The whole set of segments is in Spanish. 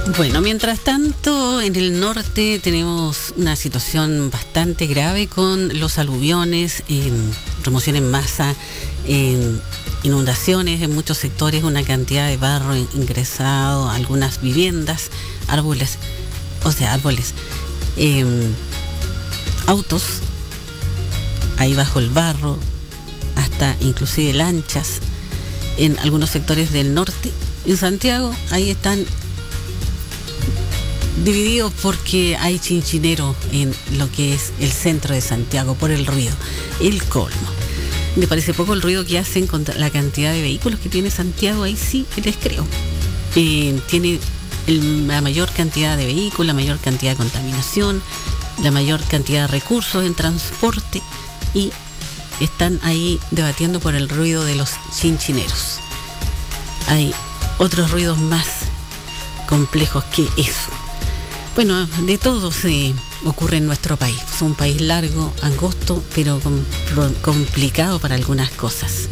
Bueno, mientras tanto, en el norte tenemos una situación bastante grave con los aluviones, remoción en masa, inundaciones en muchos sectores, una cantidad de barro ingresado a algunas viviendas, árboles, autos, ahí bajo el barro, hasta inclusive lanchas en algunos sectores del norte. En Santiago, ahí están divididos porque hay chinchinero en lo que es el centro de Santiago por el ruido, el colmo. Me parece poco el ruido que hacen con la cantidad de vehículos que tiene Santiago, ahí sí que les creo. Tiene la mayor cantidad de vehículos, la mayor cantidad de contaminación, la mayor cantidad de recursos en transporte y están ahí debatiendo por el ruido de los chinchineros. Hay otros ruidos más complejos que eso. Bueno, de todo se ocurre en nuestro país. Es un país largo, angosto, pero complicado para algunas cosas.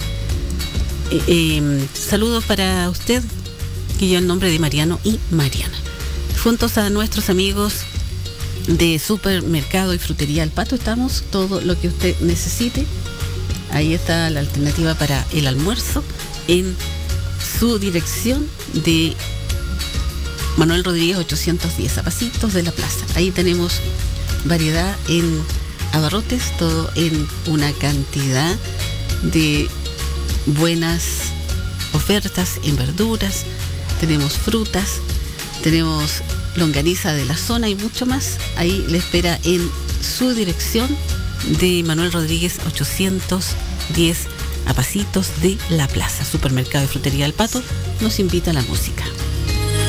Saludos para usted, que lleva el nombre de Mariano y Mariana. Juntos a nuestros amigos de Supermercado y Frutería El Pato, estamos todo lo que usted necesite. Ahí está la alternativa para el almuerzo en su dirección de Manuel Rodríguez 810, a pasitos de la plaza. Ahí tenemos variedad en abarrotes, todo en una cantidad de buenas ofertas en verduras. Tenemos frutas, tenemos longaniza de la zona y mucho más. Ahí le espera en su dirección de Manuel Rodríguez 810, a pasitos de la plaza. Supermercado y Frutería El Pato nos invita a la música.